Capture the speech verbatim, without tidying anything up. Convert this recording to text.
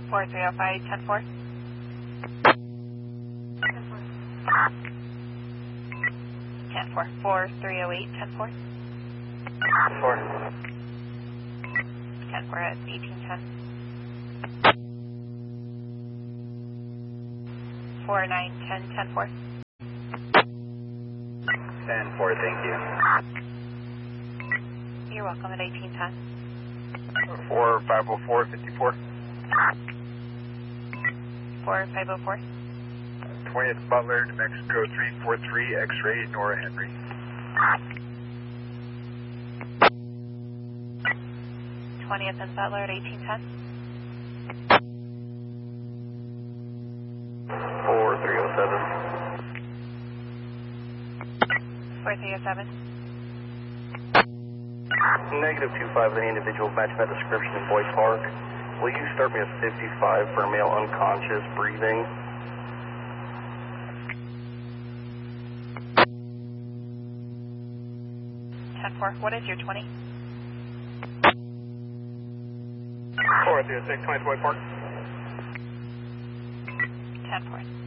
four three oh five, ten four. ten four. four three oh eight, ten four. four. ten four at eighteen ten. four nine ten, ten four. ten four, thank you. You're welcome at eighteen ten. four five oh four, fifty-four. four five oh four. twentieth Butler, New Mexico three four three, X-ray, Nora Henry. twentieth and Butler at eighteen ten. four three oh seven. four three oh seven. Negative two five, any individual match that description in Boyd Park. Will you start me at fifty-five for a male unconscious, breathing? ten four. What is your twenty? four three oh six, twentieth Boyd Park. ten four.